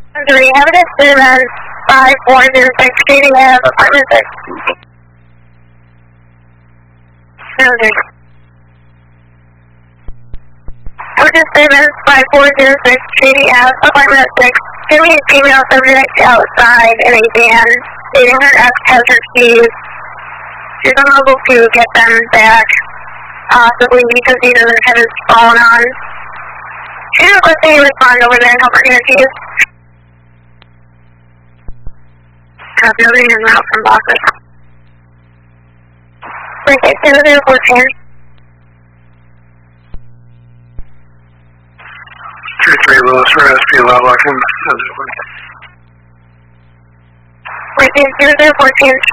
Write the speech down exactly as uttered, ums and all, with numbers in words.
Do we have it at five four zero six, Katie Ave, apartment six? Okay. Evidence statement five four zero six, Katie Ave, apartment six. Give me a female subject outside in a van. Stating her ex has her keys. She's unable to get them back, possibly because he doesn't have his phone on. She's requesting you respond over there and help her get her keys. Copy over here now from Boston. Okay, zero zero fourteen. three three Lewis for S P Lovelock and Wait, zero zero fourteen,